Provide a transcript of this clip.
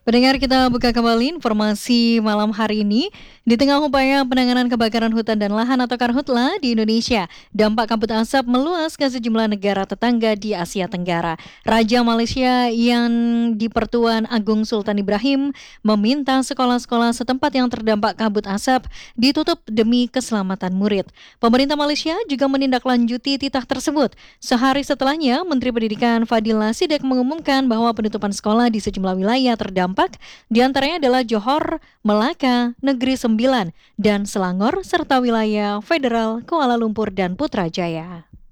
Pendengar, kita buka kembali informasi malam hari ini. Di tengah upaya penanganan kebakaran hutan dan lahan atau Karhutla di Indonesia, dampak kabut asap meluas ke sejumlah negara tetangga di Asia Tenggara. Raja Malaysia yang di Pertuan Agung Sultan Ibrahim meminta sekolah-sekolah setempat yang terdampak kabut asap ditutup demi keselamatan murid. Pemerintah Malaysia juga menindaklanjuti titah tersebut. Sehari setelahnya, Menteri Pendidikan Fadila Sidek mengumumkan bahwa penutupan sekolah di sejumlah wilayah terdampak, di antaranya adalah Johor, Melaka, Negeri Sembilan, dan Selangor, serta wilayah Federal, Kuala Lumpur, dan Putrajaya.